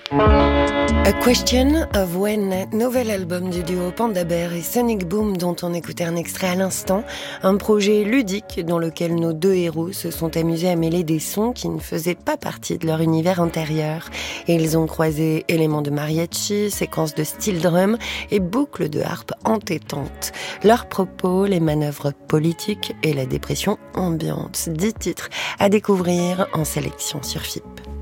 A Question of When, nouvel album du duo Panda Bear et Sonic Boom dont on écoutait un extrait à l'instant, un projet ludique dans lequel nos deux héros se sont amusés à mêler des sons qui ne faisaient pas partie de leur univers intérieur. Et ils ont croisé éléments de mariachi, séquences de steel drum et boucles de harpe entêtantes. Leurs propos, les manœuvres politiques et la dépression ambiante. 10 titres à découvrir en sélection sur FIP.